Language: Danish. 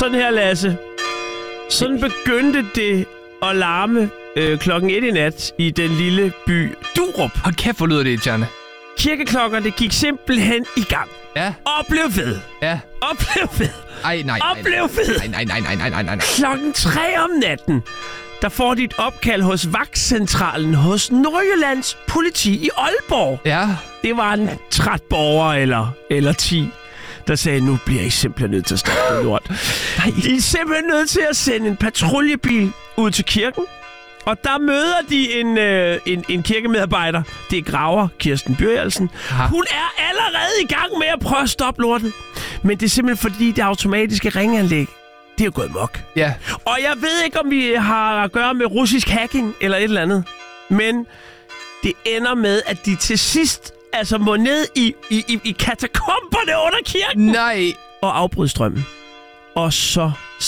Sådan her, Lasse. Sådan begyndte det at larme 1:00 i nat i den lille by Durup. Hold kæft, hvor lyder det irriterende. Kirkeklokkerne gik simpelthen i gang. Ja. Og blev ved. Ja. Og blev ved. Ej, nej. Og blev ved. Nej. 3:00 om natten, der får de et opkald hos vagtcentralen hos Nordjyllands politi i Aalborg. Ja. Det var en træt borger eller 10, der sagde, nu bliver I simpelthen nødt til at stoppe det lort. I er simpelthen nødt til at sende en patruljebil ud til kirken. Og der møder de en kirkemedarbejder. Det er graver Kirsten Byrjelsen. Hun er allerede i gang med at prøve at stoppe lortet. Men det er simpelthen fordi, det automatiske ringanlæg, det er gået mok. Ja. Og jeg ved ikke, om vi har at gøre med russisk hacking eller et eller andet. Men det ender med, at de til sidst må ned i katakomberne under kirken. Nej. Og afbryde strømmen. Og så